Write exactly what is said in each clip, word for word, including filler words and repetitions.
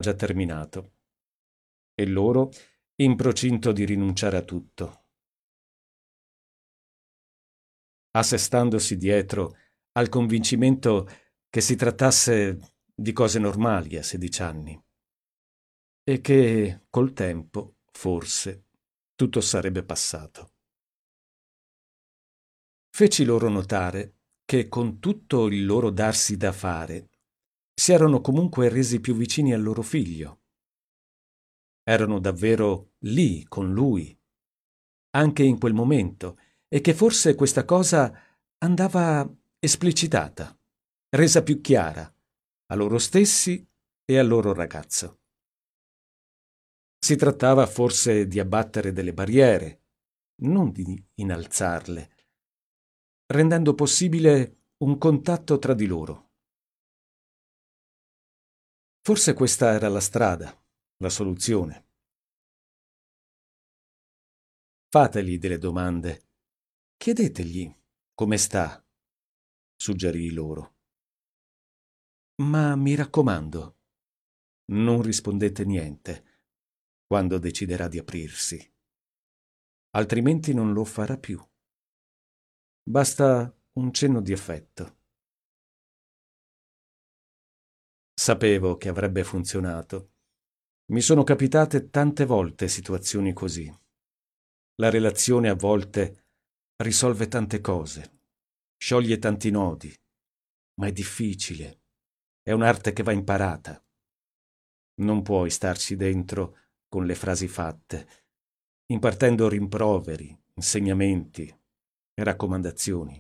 già terminato e loro in procinto di rinunciare a tutto, assestandosi dietro al convincimento che si trattasse di cose normali a sedici anni e che col tempo, forse, tutto sarebbe passato. Feci loro notare che con tutto il loro darsi da fare si erano comunque resi più vicini al loro figlio. Erano davvero lì con lui, anche in quel momento, e che forse questa cosa andava esplicitata, resa più chiara a loro stessi e al loro ragazzo. Si trattava forse di abbattere delle barriere, non di innalzarle, rendendo possibile un contatto tra di loro. Forse questa era la strada, la soluzione. Fategli delle domande. Chiedetegli come sta, suggerì loro. Ma mi raccomando, non rispondete niente quando deciderà di aprirsi. Altrimenti non lo farà più. Basta un cenno di affetto. Sapevo che avrebbe funzionato. Mi sono capitate tante volte situazioni così. La relazione a volte risolve tante cose, scioglie tanti nodi, ma è difficile. È un'arte che va imparata. Non puoi starci dentro con le frasi fatte, impartendo rimproveri, insegnamenti e raccomandazioni.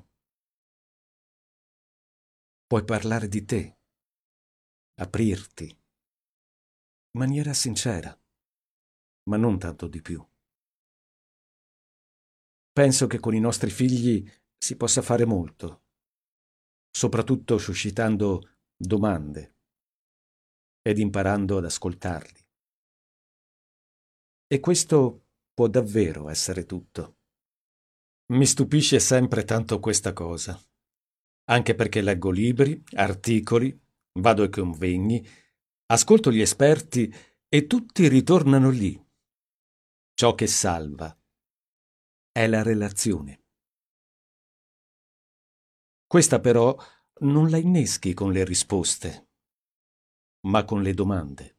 Puoi parlare di te, aprirti, in maniera sincera, ma non tanto di più. Penso che con i nostri figli si possa fare molto, soprattutto suscitando domande ed imparando ad ascoltarli. E questo può davvero essere tutto. Mi stupisce sempre tanto questa cosa, anche perché leggo libri, articoli, vado ai convegni, ascolto gli esperti e tutti ritornano lì. Ciò che salva è la relazione. Questa però non la inneschi con le risposte, ma con le domande.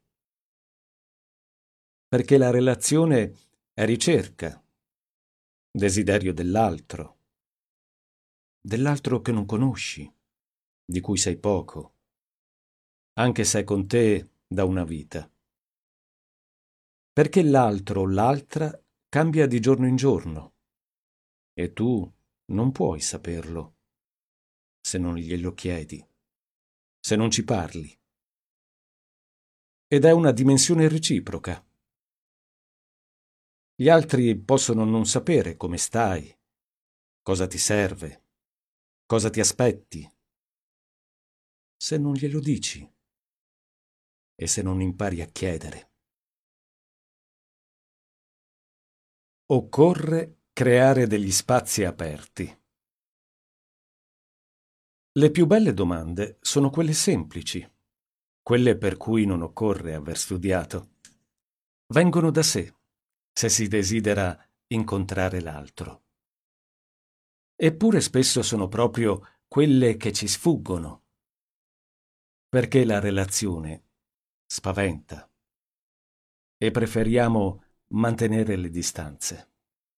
Perché la relazione è ricerca, desiderio dell'altro, dell'altro che non conosci, di cui sai poco, anche se è con te da una vita. Perché l'altro o l'altra cambia di giorno in giorno e tu non puoi saperlo se non glielo chiedi, se non ci parli. Ed è una dimensione reciproca. Gli altri possono non sapere come stai, cosa ti serve, cosa ti aspetti, se non glielo dici e se non impari a chiedere. Occorre creare degli spazi aperti. Le più belle domande sono quelle semplici, quelle per cui non occorre aver studiato. Vengono da sé, se si desidera incontrare l'altro. Eppure spesso sono proprio quelle che ci sfuggono, perché la relazione spaventa e preferiamo mantenere le distanze.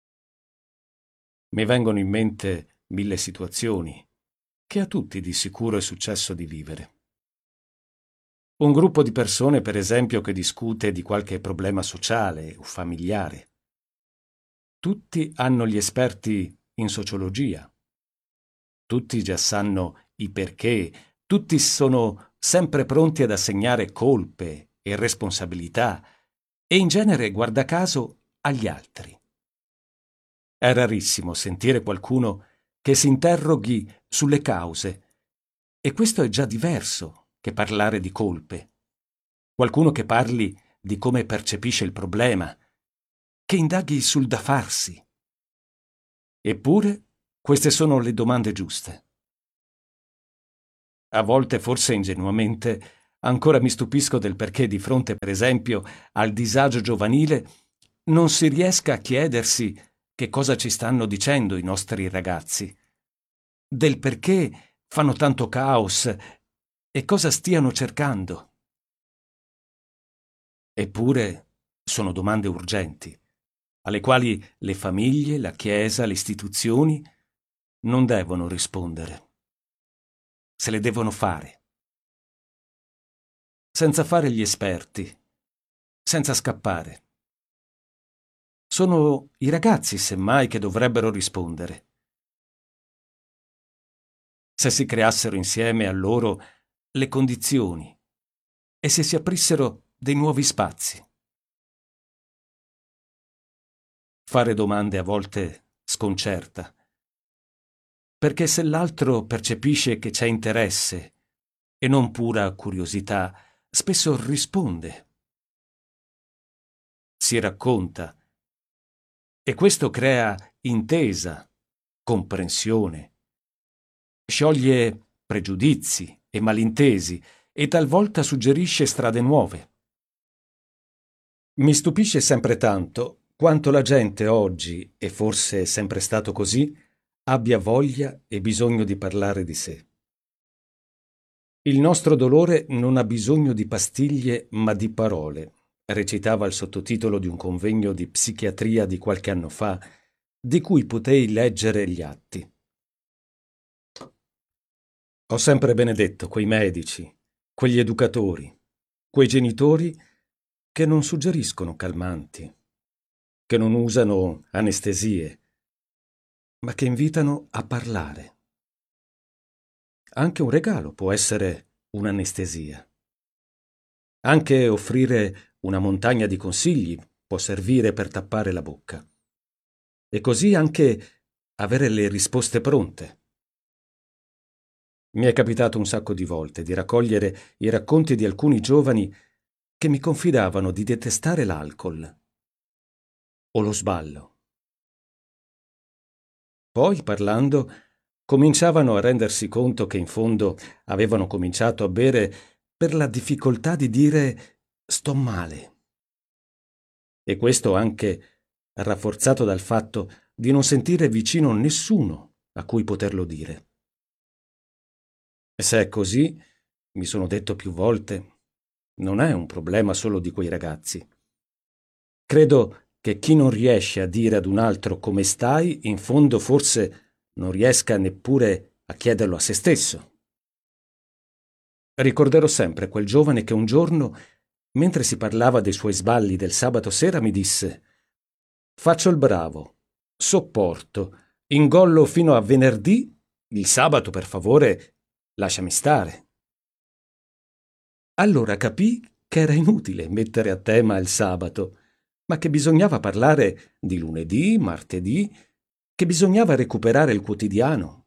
Mi vengono in mente mille situazioni che a tutti di sicuro è successo di vivere. Un gruppo di persone, per esempio, che discute di qualche problema sociale o familiare. Tutti hanno gli esperti in sociologia. Tutti già sanno i perché, tutti sono sempre pronti ad assegnare colpe e responsabilità e in genere, guarda caso, agli altri. È rarissimo sentire qualcuno che si interroghi sulle cause, e questo è già diverso che parlare di colpe. Qualcuno che parli di come percepisce il problema, che indaghi sul da farsi. Eppure, queste sono le domande giuste. A volte, forse ingenuamente, Ancora mi stupisco del perché di fronte, per esempio, al disagio giovanile non si riesca a chiedersi che cosa ci stanno dicendo i nostri ragazzi, del perché fanno tanto caos e cosa stiano cercando. Eppure sono domande urgenti, alle quali le famiglie, la Chiesa, le istituzioni non devono rispondere. Se le devono fare. Senza fare gli esperti, senza scappare. Sono i ragazzi, semmai, che dovrebbero rispondere. Se si creassero insieme a loro le condizioni e se si aprissero dei nuovi spazi. Fare domande a volte sconcerta, perché se l'altro percepisce che c'è interesse e non pura curiosità, spesso risponde, si racconta, e questo crea intesa, comprensione, scioglie pregiudizi e malintesi e talvolta suggerisce strade nuove. Mi stupisce sempre tanto quanto la gente oggi, e forse è sempre stato così, abbia voglia e bisogno di parlare di sé. Il nostro dolore non ha bisogno di pastiglie ma di parole, recitava il sottotitolo di un convegno di psichiatria di qualche anno fa, di cui potei leggere gli atti. Ho sempre benedetto quei medici, quegli educatori, quei genitori che non suggeriscono calmanti, che non usano anestesie, ma che invitano a parlare. Anche un regalo può essere un'anestesia. Anche offrire una montagna di consigli può servire per tappare la bocca. E così anche avere le risposte pronte. Mi è capitato un sacco di volte di raccogliere i racconti di alcuni giovani che mi confidavano di detestare l'alcol o lo sballo. Poi, parlando, cominciavano a rendersi conto che in fondo avevano cominciato a bere per la difficoltà di dire «sto male». E questo anche rafforzato dal fatto di non sentire vicino nessuno a cui poterlo dire. E se è così, mi sono detto più volte, non è un problema solo di quei ragazzi. Credo che chi non riesce a dire ad un altro come stai, in fondo forse non riesca neppure a chiederlo a se stesso. Ricorderò sempre quel giovane che un giorno, mentre si parlava dei suoi sballi del sabato sera, mi disse: «Faccio il bravo, sopporto, ingollo fino a venerdì, il sabato, per favore, lasciami stare». Allora capii che era inutile mettere a tema il sabato, ma che bisognava parlare di lunedì, martedì, che bisognava recuperare il quotidiano.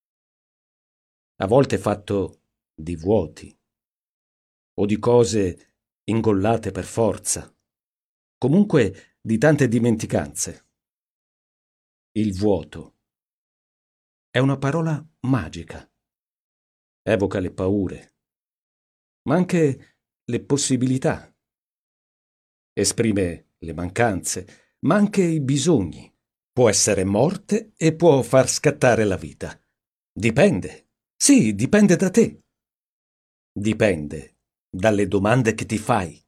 A volte fatto di vuoti, o di cose ingollate per forza, comunque di tante dimenticanze. Il vuoto è una parola magica. Evoca le paure, ma anche le possibilità. Esprime le mancanze, ma anche i bisogni. Può essere morte e può far scattare la vita. Dipende. Sì, dipende da te. Dipende dalle domande che ti fai.